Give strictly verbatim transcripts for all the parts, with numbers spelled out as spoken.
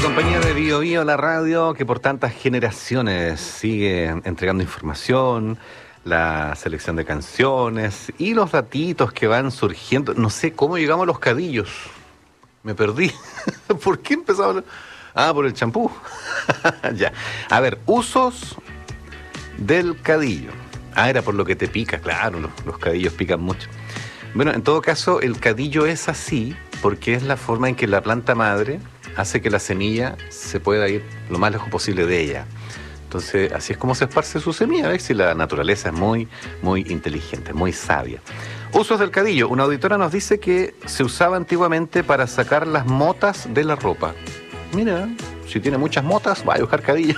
compañía de Bio Bio, la radio que por tantas generaciones sigue entregando información, la selección de canciones y los datitos que van surgiendo. No sé cómo llegamos a los cadillos. Me perdí. ¿Por qué empezamos? Ah, por el champú. Ya. A ver, usos del cadillo. Ah, era por lo que te pica, claro, los, los cadillos pican mucho. Bueno, en todo caso, el cadillo es así porque es la forma en que la planta madre hace que la semilla se pueda ir lo más lejos posible de ella. Entonces, así es como se esparce su semilla. ¿Ves? Si la naturaleza es muy, muy inteligente, muy sabia. Usos del cadillo. Una auditora nos dice que se usaba antiguamente para sacar las motas de la ropa. Mira, si tiene muchas motas, va a buscar cadillo.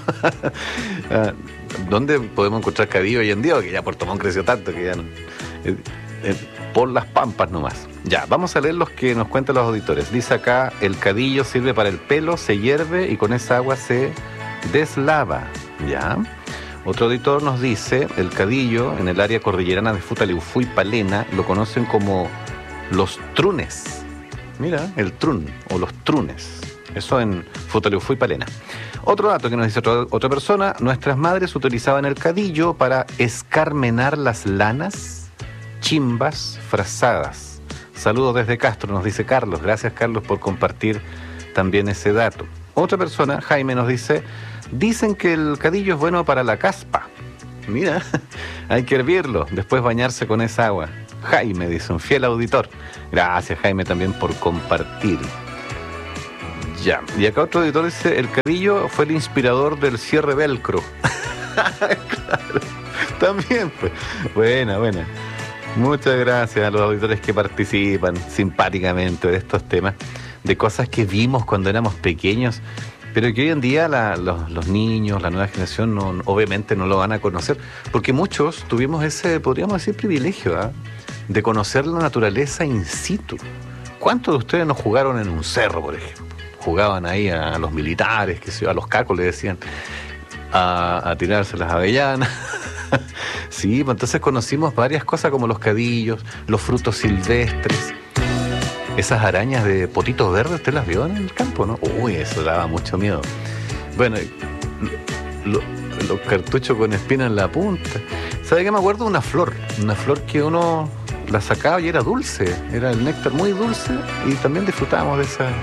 ¿Dónde podemos encontrar cadillo hoy en día? Porque ya Puerto Montt creció tanto que ya no... Eh, eh, por las pampas nomás. Ya, vamos a leer los que nos cuentan los auditores. Dice acá, el cadillo sirve para el pelo, se hierve y con esa agua se deslava. Ya. Otro auditor nos dice, el cadillo en el área cordillerana de Futaleufú y Palena lo conocen como los trunes. Mira, el trun o los trunes. Eso en Futaleufú y Palena. Otro dato que nos dice otra, otra persona, nuestras madres utilizaban el cadillo para escarmenar las lanas, chimbas, frazadas. Saludos desde Castro, nos dice Carlos. Gracias, Carlos, por compartir también ese dato. Otra persona, Jaime, nos dice, dicen que el cadillo es bueno para la caspa. Mira, hay que hervirlo, después bañarse con esa agua. Jaime, dice un fiel auditor. Gracias, Jaime, también por compartir. Ya, y acá otro auditor dice, el cadillo fue el inspirador del cierre velcro. Claro, también pues. Buena, buena. Muchas gracias a los auditores que participan simpáticamente de estos temas, de cosas que vimos cuando éramos pequeños, pero que hoy en día la, los, los niños, la nueva generación, no, obviamente no lo van a conocer, porque muchos tuvimos ese, podríamos decir, privilegio, ¿eh? de conocer la naturaleza in situ. ¿Cuántos de ustedes no jugaron en un cerro, por ejemplo? Jugaban ahí a, a los militares, que se, a los cacos le decían, a, a tirarse las avellanas. Sí, pues entonces conocimos varias cosas como los cadillos, los frutos silvestres, esas arañas de potitos verdes, ¿usted las vio en el campo, no? Uy, eso daba mucho miedo. Bueno, lo, los cartuchos con espina en la punta. ¿Sabe qué? Me acuerdo de una flor, una flor que uno la sacaba y era dulce, era el néctar muy dulce y también disfrutábamos de esa...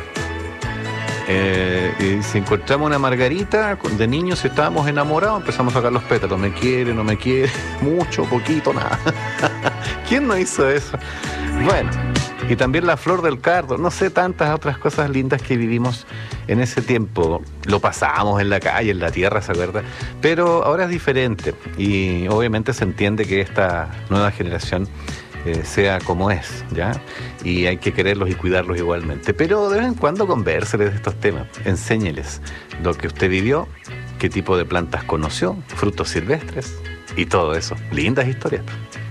Eh, y si encontramos una margarita de niños, si estábamos enamorados, empezamos a sacar los pétalos. Me quiere, no me quiere, mucho, poquito, nada. ¿Quién no hizo eso? Bueno, y también la flor del cardo, no sé, tantas otras cosas lindas que vivimos en ese tiempo. Lo pasábamos en la calle, en la tierra, ¿se acuerda? Pero ahora es diferente y obviamente se entiende que esta nueva generación Eh, sea como es, ¿ya? Y hay que quererlos y cuidarlos igualmente. Pero de vez en cuando convérsales de estos temas. Enséñeles lo que usted vivió, qué tipo de plantas conoció, frutos silvestres y todo eso. Lindas historias.